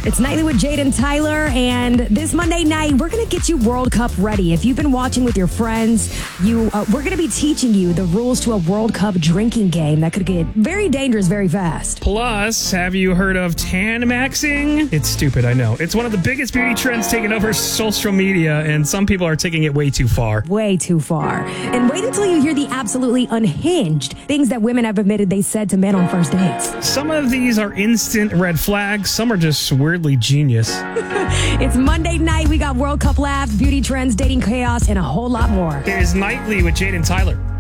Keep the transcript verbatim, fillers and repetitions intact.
It's Nightly with Jade and Tyler, and this Monday night, we're going to get you World Cup ready. If you've been watching with your friends, you uh, we're going to be teaching you the rules to a World Cup drinking game that could get very dangerous very fast. Plus, have you heard of tan maxing? It's stupid, I know. It's one of the biggest beauty trends taking over social media, and some people are taking it way too far. Way too far. And wait until you hear the absolutely unhinged things that women have admitted they said to men on first dates. Some of these are instant red flags. Some are just weirdly genius. It's Monday night. We got World Cup laughs, beauty trends, dating chaos, and a whole lot more. It is Nightly with Jade and Tyler.